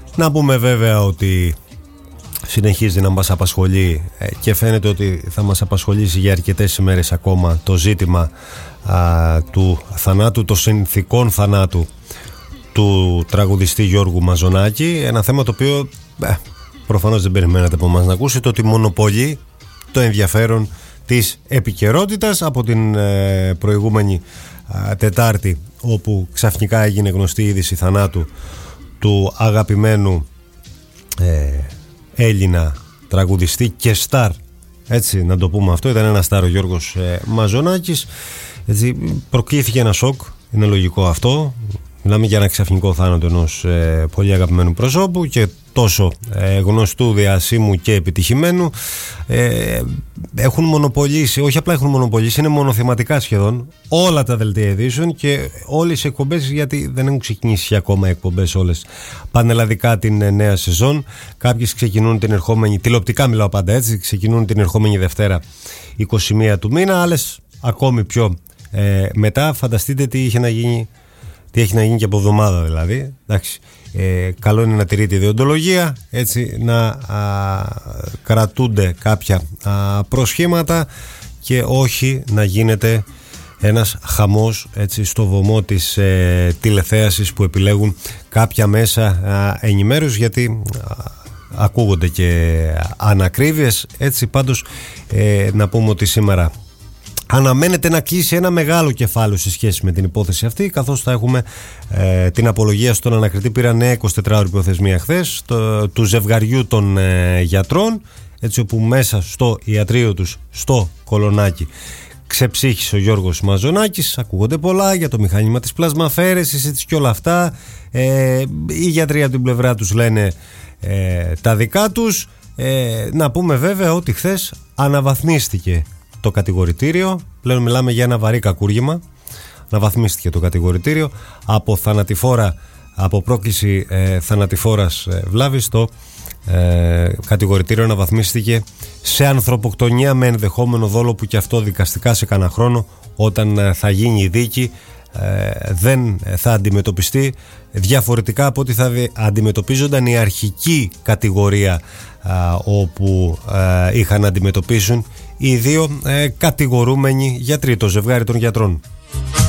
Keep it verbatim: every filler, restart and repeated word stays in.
Να πούμε βέβαια ότι συνεχίζει να μας απασχολεί και φαίνεται ότι θα μας απασχολήσει για αρκετές ημέρες ακόμα το ζήτημα α, του θανάτου, των συνθηκών θανάτου του τραγουδιστή Γιώργου Μαζονάκη. Ένα θέμα το οποίο ε, προφανώς δεν περιμένατε από μας να ακούσετε, ότι μονοπολεί το ενδιαφέρον της επικαιρότητας από την ε, προηγούμενη ε, Τετάρτη, όπου ξαφνικά έγινε γνωστή η είδηση θανάτου του αγαπημένου ε, Έλληνα τραγουδιστή και στάρ, έτσι να το πούμε αυτό, ήταν ένα στάρ ο Γιώργος ε, Μαζονάκης. Έτσι, προκλήθηκε ένα σοκ, είναι λογικό αυτό. Μιλάμε για ένα ξαφνικό θάνατο ενός ε, πολύ αγαπημένου προσώπου και τόσο ε, γνωστού, διασύμου και επιτυχημένου. ε, Έχουν μονοπολίσει, όχι απλά έχουν μονοπολίσει, είναι μονοθεματικά σχεδόν όλα τα δελτία ειδήσεων και όλες οι εκπομπές, γιατί δεν έχουν ξεκινήσει ακόμα εκπομπές όλες πανελλαδικά την ε, νέα σεζόν. Κάποιες ξεκινούν την ερχόμενη, τηλεοπτικά μιλάω πάντα έτσι, ξεκινούν την ερχόμενη Δευτέρα είκοσι μία του μήνα, άλλες ακόμη πιο ε, μετά. Φανταστείτε τι είχε να γίνει, τι έχει να γίνει και από εβδομάδα δηλαδή. Εντάξει, ε, καλό είναι να τηρείται η διοντολογία, έτσι να α, κρατούνται κάποια α, προσχήματα και όχι να γίνεται ένας χαμός, έτσι, στο βωμό της ε, τηλεθέασης που επιλέγουν κάποια μέσα α, ενημέρωσης, γιατί α, ακούγονται και ανακρίβειες. Έτσι πάντως ε, να πούμε ότι σήμερα αναμένεται να κλείσει ένα μεγάλο κεφάλαιο σε σχέση με την υπόθεση αυτή, καθώς θα έχουμε ε, την απολογία στον ανακριτή. Πήραν νέα εικοσιτετράωρη προθεσμία χθες το, του ζευγαριού των ε, γιατρών, έτσι, όπου μέσα στο ιατρείο τους στο Κολονάκι ξεψύχησε ο Γιώργος Μαζονάκης. Ακούγονται πολλά για το μηχάνημα της πλασμαφέρεσης, έτσι, και όλα αυτά. ε, οι γιατροί από την πλευρά τους λένε ε, τα δικά τους. ε, να πούμε βέβαια ότι χθες αναβαθμίστηκε το κατηγορητήριο. Πλέον μιλάμε για ένα βαρύ κακούργημα. Αναβαθμίστηκε το κατηγορητήριο από θανατηφόρα, από πρόκληση ε, θανατηφόρας ε, βλάβης. Το ε, κατηγορητήριο αναβαθμίστηκε σε ανθρωποκτονία με ενδεχόμενο δόλο, που και αυτό δικαστικά σε κανένα χρόνο, όταν ε, θα γίνει η δίκη, ε, δεν θα αντιμετωπιστεί διαφορετικά από ό,τι θα αντιμετωπίζονταν η αρχική κατηγορία, α, όπου α, είχαν να αντιμετωπίσουν οι δύο ε, κατηγορούμενοι γιατροί, το ζευγάρι των γιατρών.